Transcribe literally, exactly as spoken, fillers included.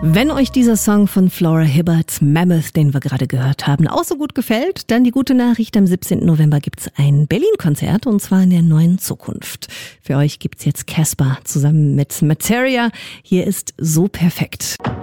Wenn euch dieser Song von Flora Hibbert, Mammoth, den wir gerade gehört haben, auch so gut gefällt, dann die gute Nachricht, am siebzehnten November gibt's ein Berlin-Konzert und zwar in der Neuen Zukunft. Für euch gibt's jetzt Casper zusammen mit Materia. Hier ist So perfekt.